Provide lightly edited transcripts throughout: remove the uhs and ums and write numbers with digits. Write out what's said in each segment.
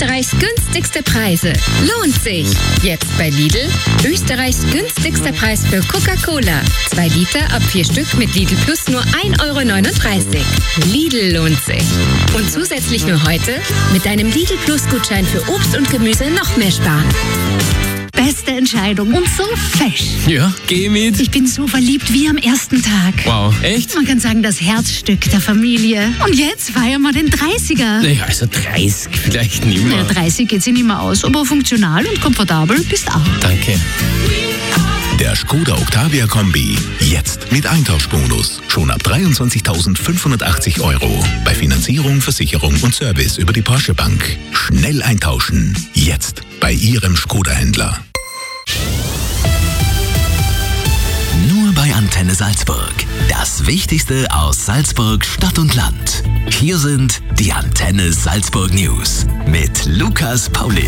Österreichs günstigste Preise. Lohnt sich. Jetzt bei Lidl. Österreichs günstigster Preis für Coca-Cola. 2 Liter ab 4 Stück mit Lidl Plus nur 1,39 €. Lidl lohnt sich. Und zusätzlich nur heute mit deinem Lidl Plus Gutschein für Obst und Gemüse noch mehr sparen. Beste Entscheidung und so fesch. Ja, geh mit. Ich bin so verliebt wie am ersten Tag. Wow, echt? Man kann sagen, das Herzstück der Familie. Und jetzt feiern wir den 30er. Naja, also 30 vielleicht nicht mehr. Ja, 30 geht sich nicht mehr aus, aber funktional und komfortabel bist auch. Danke. Der Skoda Octavia Kombi. Jetzt mit Eintauschbonus. Schon ab 23.580 €. Bei Finanzierung, Versicherung und Service über die Porsche Bank. Schnell eintauschen. Jetzt bei Ihrem Skoda-Händler. Nur bei Antenne Salzburg. Das Wichtigste aus Salzburg, Stadt und Land. Hier sind die Antenne Salzburg News mit Lukas Paulik.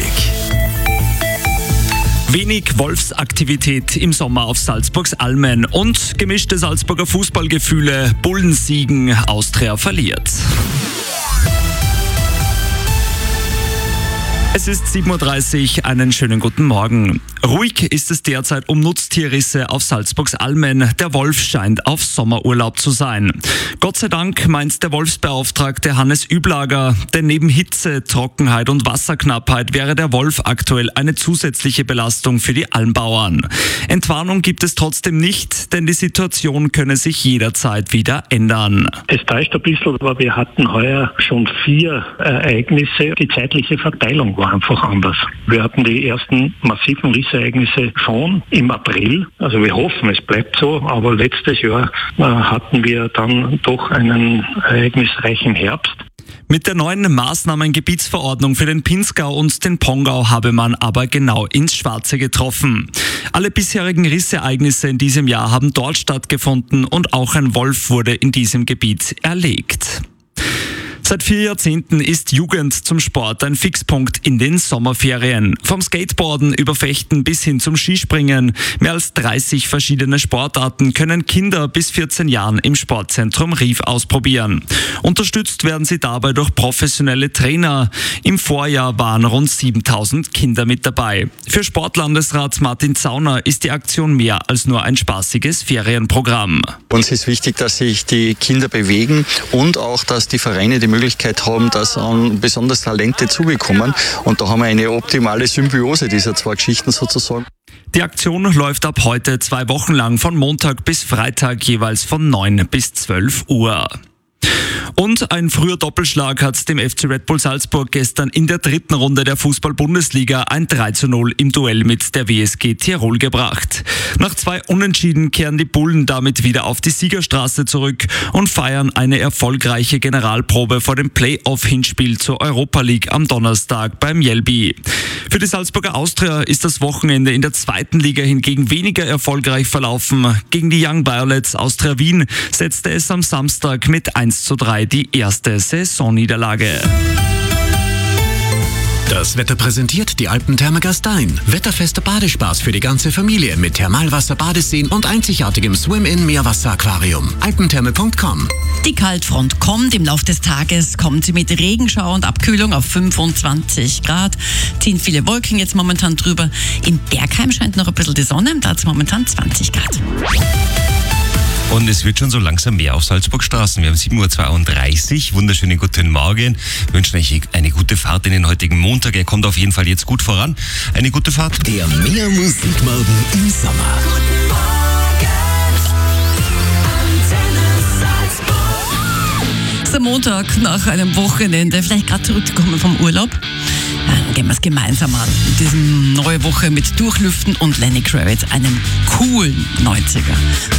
Wenig Wolfsaktivität im Sommer auf Salzburgs Almen und gemischte Salzburger Fußballgefühle. Bullen siegen, Austria verliert. Es ist 7:30 Uhr, einen schönen guten Morgen. Ruhig ist es derzeit um Nutztierrisse auf Salzburgs Almen. Der Wolf scheint auf Sommerurlaub zu sein. Gott sei Dank meint der Wolfsbeauftragte Hannes Üblager, denn neben Hitze, Trockenheit und Wasserknappheit wäre der Wolf aktuell eine zusätzliche Belastung für die Almbauern. Entwarnung gibt es trotzdem nicht, denn die Situation könne sich jederzeit wieder ändern. Es täuscht ein bisschen, aber wir hatten heuer schon 4 Ereignisse. Die zeitliche Verteilung war einfach anders. Wir hatten die ersten massiven Rissereignisse schon im April. Also wir hoffen, es bleibt so. Aber letztes Jahr hatten wir dann doch einen ereignisreichen Herbst. Mit der neuen Maßnahmengebietsverordnung für den Pinzgau und den Pongau habe man aber genau ins Schwarze getroffen. Alle bisherigen Rissereignisse in diesem Jahr haben dort stattgefunden und auch ein Wolf wurde in diesem Gebiet erlegt. Seit 4 Jahrzehnten ist Jugend zum Sport ein Fixpunkt in den Sommerferien. Vom Skateboarden über Fechten bis hin zum Skispringen. Mehr als 30 verschiedene Sportarten können Kinder bis 14 Jahren im Sportzentrum Rief ausprobieren. Unterstützt werden sie dabei durch professionelle Trainer. Im Vorjahr waren rund 7.000 Kinder mit dabei. Für Sportlandesrat Martin Zauner ist die Aktion mehr als nur ein spaßiges Ferienprogramm. Uns ist wichtig, dass sich die Kinder bewegen und auch, dass die Vereine die Möglichkeit haben, dass an besonders Talente zubekommen. Und da haben wir eine optimale Symbiose dieser 2 Geschichten sozusagen. Die Aktion läuft ab heute 2 Wochen lang von Montag bis Freitag jeweils von 9 bis 12 Uhr. Und ein früher Doppelschlag hat dem FC Red Bull Salzburg gestern in der 3. Runde der Fußball-Bundesliga ein 3:0 im Duell mit der WSG Tirol gebracht. Nach 2 Unentschieden kehren die Bullen damit wieder auf die Siegerstraße zurück und feiern eine erfolgreiche Generalprobe vor dem Playoff-Hinspiel zur Europa League am Donnerstag beim Mjällby. Für die Salzburger Austria ist das Wochenende in der 2. Liga hingegen weniger erfolgreich verlaufen. Gegen die Young Violets Austria Wien setzte es am Samstag mit 1:3 die erste Saisonniederlage. Das Wetter präsentiert die Alpentherme Gastein. Wetterfester Badespaß für die ganze Familie mit Thermalwasser, Badeseen und einzigartigem Swim-In-Meerwasser-Aquarium. Alpentherme.com. Die Kaltfront kommt. Im Laufe des Tages kommt sie mit Regenschauer und Abkühlung auf 25 Grad. Ziehen viele Wolken jetzt momentan drüber. In Bergheim scheint noch ein bisschen die Sonne. Da hat es momentan 20 Grad. Und es wird schon so langsam mehr auf Salzburg Straßen. Wir haben 7:32 Uhr. Wunderschönen guten Morgen. Wir wünschen euch eine gute Fahrt in den heutigen Montag. Er kommt auf jeden Fall jetzt gut voran. Eine gute Fahrt. Der Mehr Musikmorgen im Sommer. Guten Morgen, Antenne Salzburg. Es ist der Montag nach einem Wochenende, vielleicht gerade zurückgekommen vom Urlaub. Dann gehen wir es gemeinsam an. Diese neue Woche mit Durchlüften und Lenny Kravitz, einem coolen 90er.